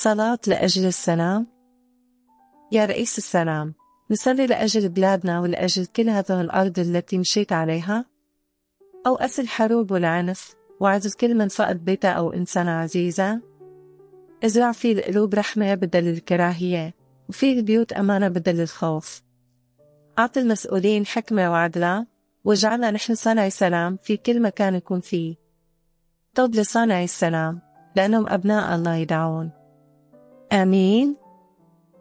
صلاة لأجل السلام. يا رئيس السلام، نصلي لأجل بلادنا ولأجل كل هذه الأرض التي مشيت عليها. أوقف الحروب والعنف، وعزز كل من فقد بيته أو إنسان عزيزا. ازرع في القلوب رحمة بدل الكراهية، وفي البيوت أمانة بدل الخوف. أعطي المسؤولين حكمة وعدلا، واجعلنا نحن صانعي سلام في كل مكان نكون فيه. طب لصانعي السلام، لأنهم أبناء الله يدعون. آمين.